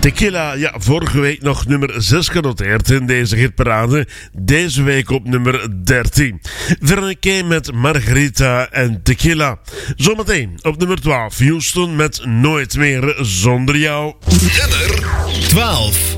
Tequila, ja, vorige week nog nummer 6 genoteerd in deze hitparade. Deze week op nummer 13. Veronique met Margarita en Tequila. Zometeen op nummer 12. Houston met Nooit meer zonder jou. Nummer 12.